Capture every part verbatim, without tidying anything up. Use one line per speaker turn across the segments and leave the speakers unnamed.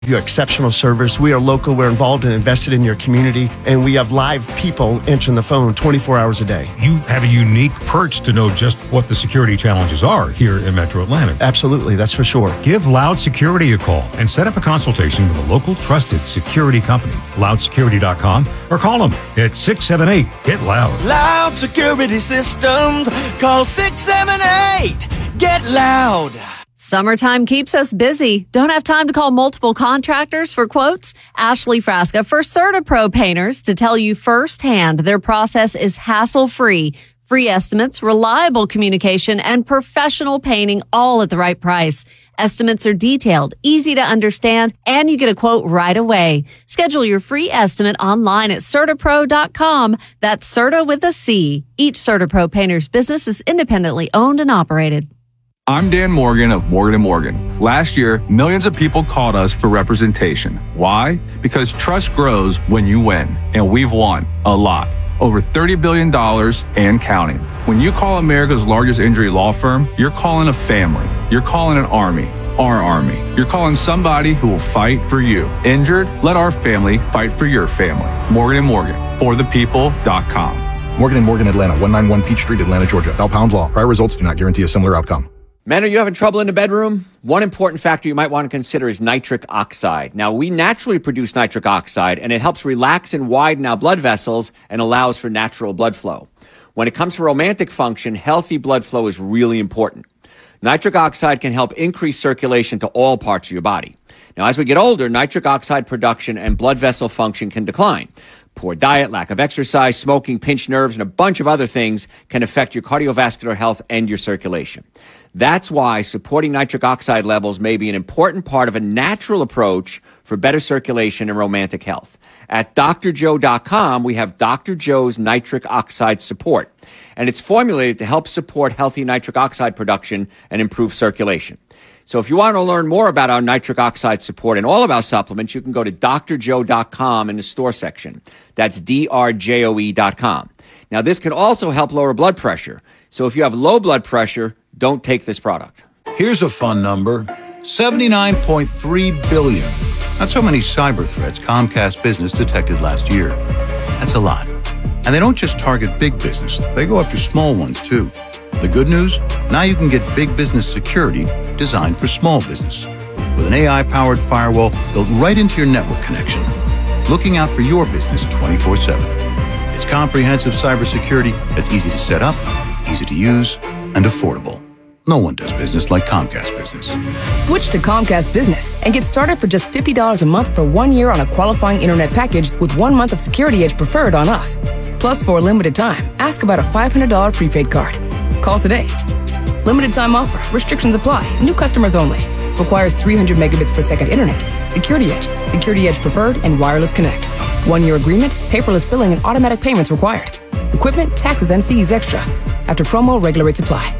Your exceptional service. We are local. We're involved and invested in your community, and we have live people answering the phone twenty-four hours a day.
You have a unique perch to know just what the security challenges are here in Metro Atlanta.
Absolutely, that's for sure.
Give Loud Security a call and set up a consultation with a local trusted security company, loud security dot com, or call them at six seven eight, get loud.
Loud Security Systems. Call six seven eight, get loud.
Summertime keeps us busy. Don't have time to call multiple contractors for quotes? Ashley Frasca for CertaPro Painters to tell you firsthand their process is hassle-free. Free estimates, reliable communication, and professional painting all at the right price. Estimates are detailed, easy to understand, and you get a quote right away. Schedule your free estimate online at Certa Pro dot com. That's Certa with a C. Each CertaPro Painters business is independently owned and operated.
I'm Dan Morgan of Morgan and Morgan. Last year, millions of people called us for representation. Why? Because trust grows when you win, and we've won a lot. Over thirty billion dollars and counting. When you call America's largest injury law firm, you're calling a family. You're calling an army. Our army. You're calling somebody who will fight for you. Injured? Let our family fight for your family. Morgan and Morgan. For the people dot com.
Morgan and Morgan, Atlanta, one ninety-one Peach Street, Atlanta, Georgia. Bell Pound Law. Prior results do not guarantee a similar outcome.
Men, are you having trouble in the bedroom? One important factor you might want to consider is nitric oxide. Now, we naturally produce nitric oxide, and it helps relax and widen our blood vessels and allows for natural blood flow. When it comes to romantic function, healthy blood flow is really important. Nitric oxide can help increase circulation to all parts of your body. Now, as we get older, nitric oxide production and blood vessel function can decline. Poor diet, lack of exercise, smoking, pinched nerves, and a bunch of other things can affect your cardiovascular health and your circulation. That's why supporting nitric oxide levels may be an important part of a natural approach for better circulation and romantic health. At D R joe dot com, we have Doctor Joe's Nitric Oxide Support, and it's formulated to help support healthy nitric oxide production and improve circulation. So if you want to learn more about our nitric oxide support and all of our supplements, you can go to D R joe dot com in the store section. That's D R joe dot com. Now, this can also help lower blood pressure. So if you have low blood pressure, don't take this product.
Here's a fun number, seventy-nine point three billion. That's how many cyber threats Comcast Business detected last year. That's a lot. And they don't just target big business. They go after small ones, too. The good news? Now you can get big business security designed for small business. With an A I-powered firewall built right into your network connection. Looking out for your business twenty-four seven. It's comprehensive cybersecurity that's easy to set up, easy to use, and affordable. No one does business like Comcast Business.
Switch to Comcast Business and get started for just fifty dollars a month for one year on a qualifying internet package with one month of Security Edge Preferred on us. Plus, for a limited time, ask about a five hundred dollars prepaid card. Call today. Limited time offer. Restrictions apply. New customers only. Requires three hundred megabits per second internet. Security Edge, Security Edge Preferred, and Wireless Connect. One-year agreement, paperless billing, and automatic payments required. Equipment, taxes, and fees extra. After promo, regular rates apply.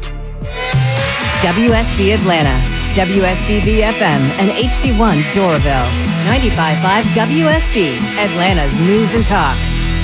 W S B Atlanta, W S B B F M, and H D one Doraville. ninety-five point five W S B, Atlanta's news and talk.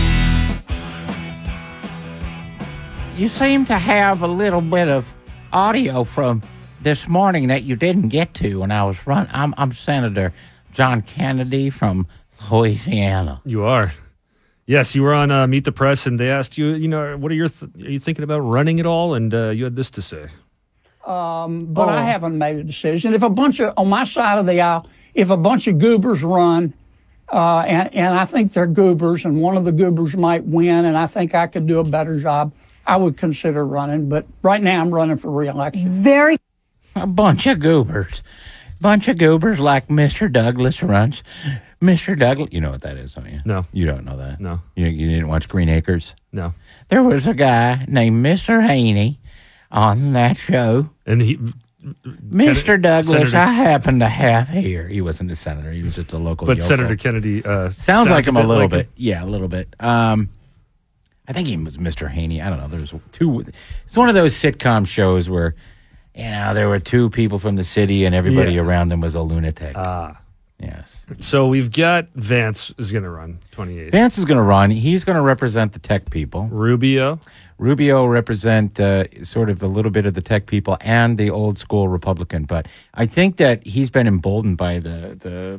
You seem to have a little bit of audio from this morning that you didn't get to when I was running. I'm, I'm Senator John Kennedy from Louisiana.
You are. Yes, you were on uh, Meet the Press, and they asked you, you know, what are your, th- are you thinking about running at all? And uh, you had this to say.
Um, but oh. I haven't made a decision. If a bunch of, on my side of the aisle, if a bunch of goobers run, uh, and, and I think they're goobers, and one of the goobers might win, and I think I could do a better job, I would consider running. But right now I'm running for re-election.
Very.
A bunch of goobers. Bunch of goobers like Mister Douglas runs. Mister Douglas, you know what that is, don't you?
No.
You don't know that?
No.
You, you didn't watch Green Acres?
No.
There was a guy named Mister Haney on that show.
And he...
Mister
Ken-
Douglas,
Senator,
I happen to have here. He wasn't a senator. He was just a local
But
yokel.
Senator Kennedy... Uh,
sounds,
sounds
like him a,
a
little
like
bit.
Him.
Yeah, a little bit. Um, I think he was Mister Haney. I don't know. There's two... It's one of those sitcom shows where... You know, there were two people from the city and everybody
yeah.
around them was a lunatic.
Ah.
Yes.
So we've got Vance is going to run twenty-eighth.
Vance is going to run. He's going to represent the tech people.
Rubio.
Rubio represent uh, sort of a little bit of the tech people and the old school Republican. But I think that he's been emboldened by the, the